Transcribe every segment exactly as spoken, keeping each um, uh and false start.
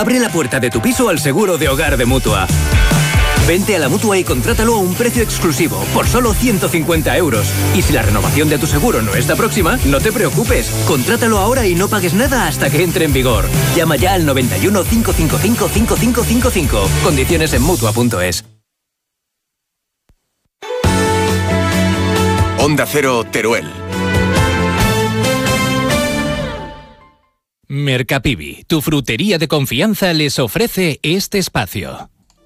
Abre la puerta de tu piso al seguro de hogar de Mutua. Vente a la Mutua y contrátalo a un precio exclusivo, por solo ciento cincuenta euros. Y si la renovación de tu seguro no está próxima, no te preocupes. Contrátalo ahora y no pagues nada hasta que entre en vigor. Llama ya al noventa y uno, cinco cinco cinco, cinco cinco cinco cinco. Condiciones en Mutua punto es. Onda Cero, Teruel. Mercapivi, tu frutería de confianza, les ofrece este espacio.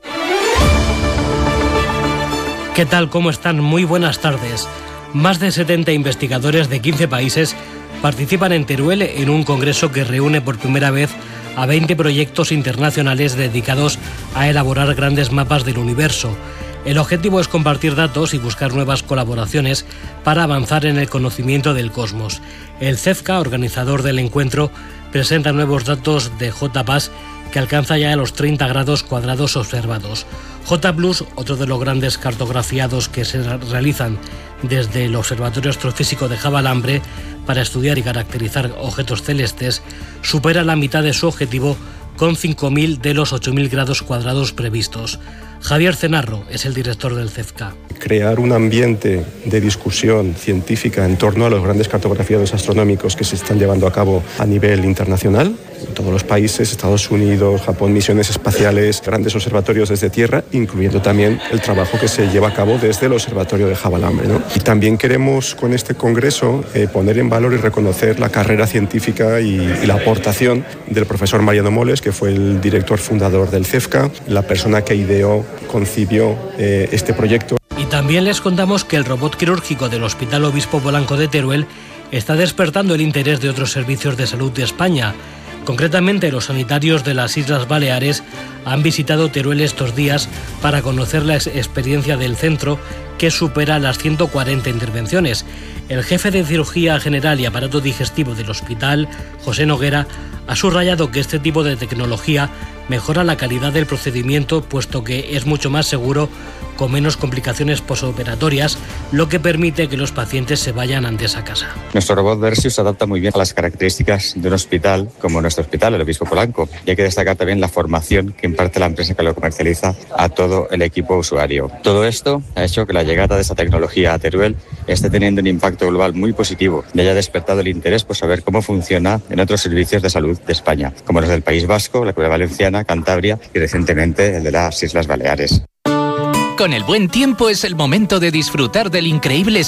¿Qué tal? ¿Cómo están? Muy buenas tardes. Más de setenta investigadores de quince países participan en Teruel en un congreso que reúne por primera vez a veinte proyectos internacionales dedicados a elaborar grandes mapas del universo. El objetivo es compartir datos y buscar nuevas colaboraciones para avanzar en el conocimiento del cosmos. El CEFCA, organizador del encuentro, presenta nuevos datos de J P A S que alcanza ya los treinta grados cuadrados observados. J Plus, otro de los grandes cartografiados que se realizan desde el Observatorio Astrofísico de Javalambre para estudiar y caracterizar objetos celestes, supera la mitad de su objetivo con cinco mil de los ocho mil grados cuadrados previstos. Javier Cenarro es el director del CEFCA. Crear un ambiente de discusión científica en torno a los grandes cartografiados astronómicos que se están llevando a cabo a nivel internacional, en todos los países, Estados Unidos, Japón, misiones espaciales, grandes observatorios desde tierra, incluyendo también el trabajo que se lleva a cabo desde el Observatorio de Javalambre, ¿no? Y también queremos con este congreso eh, poner en valor y reconocer la carrera científica y, y la aportación del profesor Mariano Moles, que fue el director fundador del CEFCA, la persona que ideó, concibió eh, este proyecto. Y también les contamos que el robot quirúrgico del Hospital Obispo Polanco de Teruel está despertando el interés de otros servicios de salud de España. Concretamente, los sanitarios de las Islas Baleares han visitado Teruel estos días para conocer la experiencia del centro, que supera las ciento cuarenta intervenciones. El jefe de cirugía general y aparato digestivo del hospital, José Noguera, ha subrayado que este tipo de tecnología mejora la calidad del procedimiento, puesto que es mucho más seguro, con menos complicaciones posoperatorias, lo que permite que los pacientes se vayan antes a casa. Nuestro robot Versius se adapta muy bien a las características de un hospital como nuestro hospital, el Obispo Polanco, y hay que destacar también la formación que imparte la empresa que lo comercializa a todo el equipo usuario. Todo esto ha hecho que la llegada de esta tecnología a Teruel esté teniendo un impacto global muy positivo y haya despertado el interés por saber cómo funciona en otros servicios de salud de España, como los del País Vasco, la Comunidad Valenciana, Cantabria y recientemente el de las Islas Baleares. Con el buen tiempo es el momento de disfrutar del increíble